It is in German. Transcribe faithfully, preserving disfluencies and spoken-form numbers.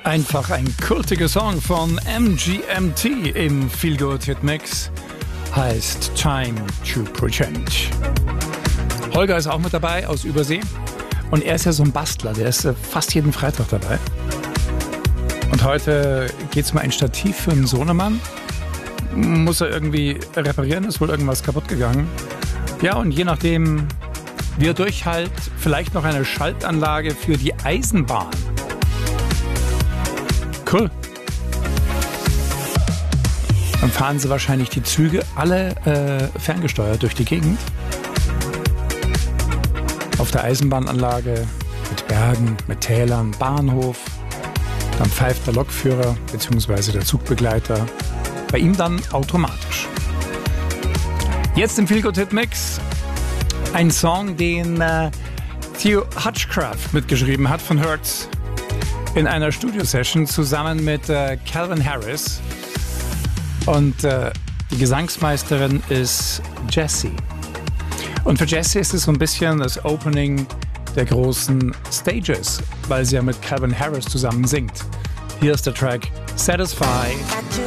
Einfach ein kultiger Song von M G M T im Feel Good Hit Mix, heißt Time to Pretend. Holger ist auch mit dabei aus Übersee und er ist ja so ein Bastler, der ist fast jeden Freitag dabei. Und heute geht es um ein Stativ für einen Sohnemann. Muss er irgendwie reparieren, ist wohl irgendwas kaputt gegangen. Ja, und je nachdem, wie er durchhält, vielleicht noch eine Schaltanlage für die Eisenbahn. Cool. Dann fahren sie wahrscheinlich die Züge alle äh, ferngesteuert durch die Gegend. Auf der Eisenbahnanlage mit Bergen, mit Tälern, Bahnhof. Dann pfeift der Lokführer bzw. der Zugbegleiter. Bei ihm dann automatisch. Jetzt im Feel Good Hit Mix ein Song, den äh, Theo Hutchcraft mitgeschrieben hat von Hurts in einer Studio-Session zusammen mit äh, Calvin Harris. Und äh, die Gesangsmeisterin ist Jessie. Und für Jessie ist es so ein bisschen das Opening der großen Stages, weil sie ja mit Calvin Harris zusammen singt. Hier ist der Track Satisfy.